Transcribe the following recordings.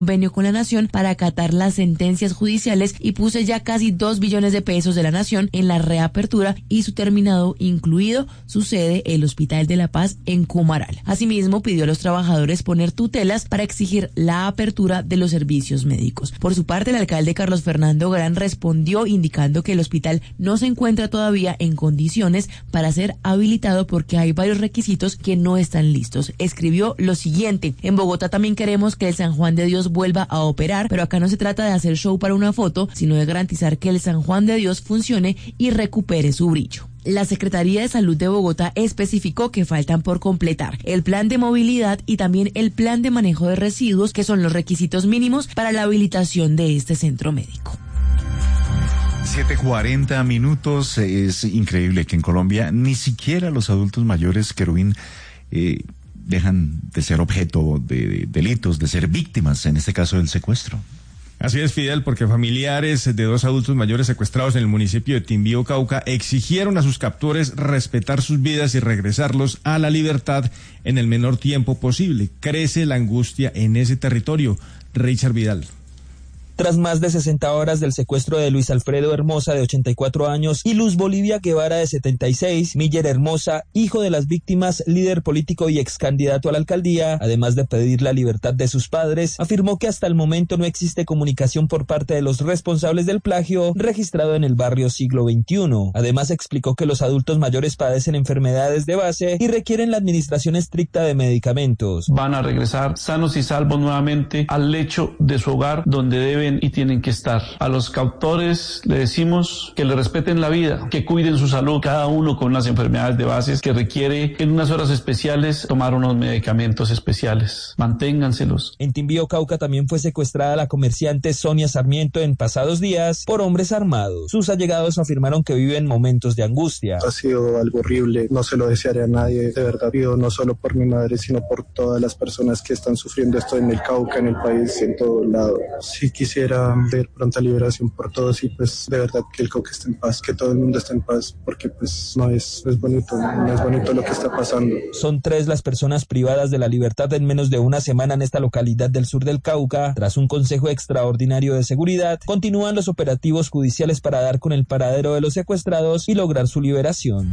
convenio con la Nación para acatar las sentencias judiciales y puso ya casi 2 billones de pesos de la Nación en la reapertura y su terminado, incluido su sede, el Hospital de la Paz en Cumaral. Asimismo, pidió a los trabajadores poner tutelas para exigir la apertura de los servicios médicos. Por su parte, el alcalde Carlos Fernando Galán respondió indicando que el hospital no se encuentra todavía en condiciones para ser habilitado porque hay varios requisitos que no están listos. Escribió lo siguiente: en Bogotá también queremos que el San Juan de Dios vuelva a operar, pero acá no se trata de hacer show para una foto, sino de garantizar que el San Juan de Dios funcione y recupere su brillo. La Secretaría de Salud de Bogotá especificó que faltan por completar el plan de movilidad y también el plan de manejo de residuos, que son los requisitos mínimos para la habilitación de este centro médico. 7:40 minutos. Es increíble que en Colombia ni siquiera los adultos mayores, Querubín, dejan de ser objeto de delitos, de ser víctimas, en este caso del secuestro. Así es, Fidel, porque familiares de 2 adultos mayores secuestrados en el municipio de Timbío, Cauca, exigieron a sus captores respetar sus vidas y regresarlos a la libertad en el menor tiempo posible. Crece la angustia en ese territorio. Richard Vidal. Tras más de 60 horas del secuestro de Luis Alfredo Hermosa, de 84 años, y Luz Bolivia Guevara, de 76, Miller Hermosa, hijo de las víctimas, líder político y ex candidato a la alcaldía, además de pedir la libertad de sus padres, afirmó que hasta el momento no existe comunicación por parte de los responsables del plagio registrado en el barrio Siglo XXI. Además, explicó que los adultos mayores padecen enfermedades de base y requieren la administración estricta de medicamentos. Van a regresar sanos y salvos nuevamente al lecho de su hogar, donde deben y tienen que estar. A los captores le decimos que le respeten la vida, que cuiden su salud, cada uno con las enfermedades de base que requiere en unas horas especiales tomar unos medicamentos especiales. Manténganselos. En Timbío, Cauca, también fue secuestrada la comerciante Sonia Sarmiento en pasados días por hombres armados. Sus allegados afirmaron que viven momentos de angustia. Ha sido algo horrible, no se lo desearé a nadie, de verdad. Pido no solo por mi madre, sino por todas las personas que están sufriendo esto en el Cauca, en el país, en todo lado. Sí quisiera ver pronta liberación por todos y pues de verdad que el Cauca esté en paz, que todo el mundo esté en paz, porque pues no es bonito lo que está pasando. Son 3 las personas privadas de la libertad en menos de una semana en esta localidad del sur del Cauca. Tras un consejo extraordinario de seguridad, continúan los operativos judiciales para dar con el paradero de los secuestrados y lograr su liberación.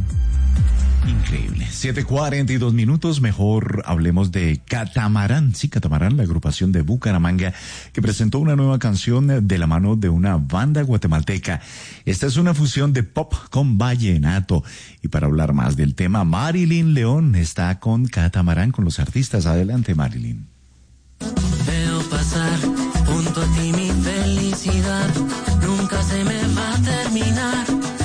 Increíble. 7:42 minutos. Mejor hablemos de Catamarán. Sí, Catamarán, la agrupación de Bucaramanga, que presentó una nueva canción de la mano de una banda guatemalteca. Esta es una fusión de pop con vallenato. Y para hablar más del tema, Marilyn León está con Catamarán, con los artistas. Adelante, Marilyn. Veo pasar junto a ti mi felicidad. Nunca se me va a terminar.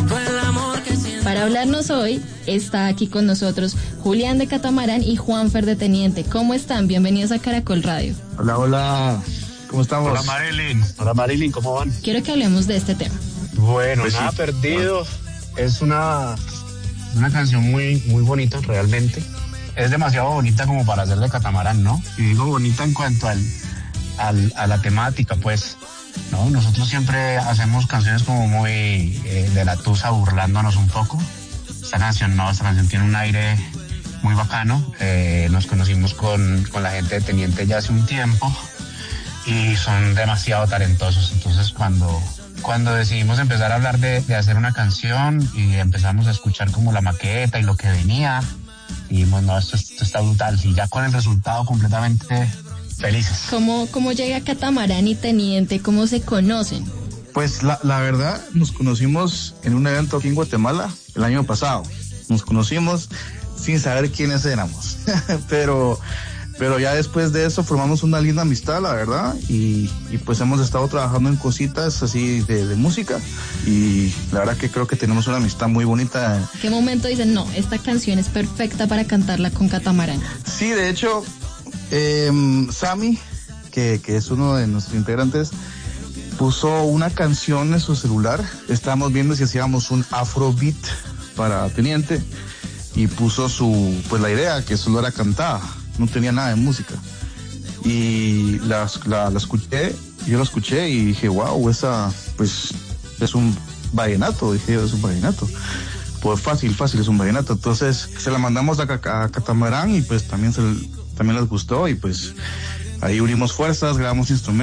Para hablarnos hoy, está aquí con nosotros Julián de Catamarán y Juanfer de Teniente. ¿Cómo están? Bienvenidos a Caracol Radio. Hola, ¿cómo estamos? Hola Marilyn, ¿cómo van? Quiero que hablemos de este tema. Bueno, pues nada sí. Perdido, es una canción muy bonita realmente. Es demasiado bonita como para ser de Catamarán, ¿no? Y digo bonita en cuanto a la temática, pues. No, nosotros siempre hacemos canciones como muy de la tusa, burlándonos un poco. Esta canción tiene un aire muy bacano. Nos conocimos con la gente de Teniente ya hace un tiempo y son demasiado talentosos. Entonces cuando decidimos empezar a hablar de hacer una canción y empezamos a escuchar como la maqueta y lo que venía, y dijimos, no, esto está brutal. Y ya con el resultado completamente felices. ¿Cómo llega Catamarán y Teniente? ¿Cómo se conocen? Pues la verdad, nos conocimos en un evento aquí en Guatemala el año pasado. Nos conocimos sin saber quiénes éramos. pero ya después de eso formamos una linda amistad, la verdad, y pues hemos estado trabajando en cositas así de música, y la verdad que creo que tenemos una amistad muy bonita. ¿Qué momento dicen, no, esta canción es perfecta para cantarla con Catamarán? Sí, de hecho, Sammy, que es uno de nuestros integrantes, puso una canción en su celular. Estábamos viendo si hacíamos un afrobeat para Teniente, y puso la idea, que solo era cantada, no tenía nada de música. Y la escuché, yo la escuché y dije, wow, esa pues es un vallenato, Pues fácil, es un vallenato. Entonces se la mandamos a Catamarán y pues también les gustó, y pues Ahí unimos fuerzas, grabamos instrumentos.